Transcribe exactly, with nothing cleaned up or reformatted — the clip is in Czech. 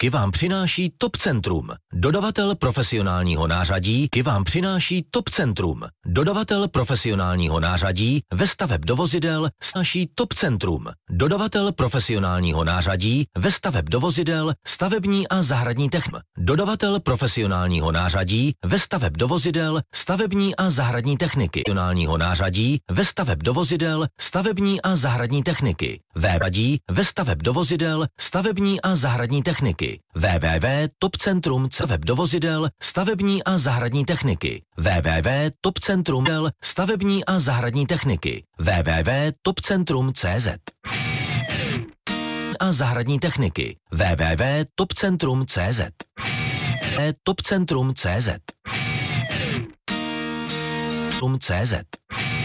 K vám přináší Top Centrum. Dodavatel profesionálního nářadí K vám přináší Top Centrum. Dodavatel profesionálního nářadí ve staveb do vozidel snáší Top Centrum. Dodavatel profesionálního nářadí ve staveb do vozidel stavební a zahradní technika. Dodavatel profesionálního nářadí ve staveb do vozidel stavební a zahradní techniky. Profesionálního nářadí ve staveb do vozidel stavební a zahradní techniky. Véradí ve staveb do vozidel stavební a zahradní techniky. w w w tečka topcentrum staveb do vozidel stavební a zahradní techniky. w w w tečka topcentrum stavební a zahradní techniky. w w w tečka topcentrum tečka c z a zahradní techniky. w w w tečka topcentrum tečka c z topcentrum tečka c z C Z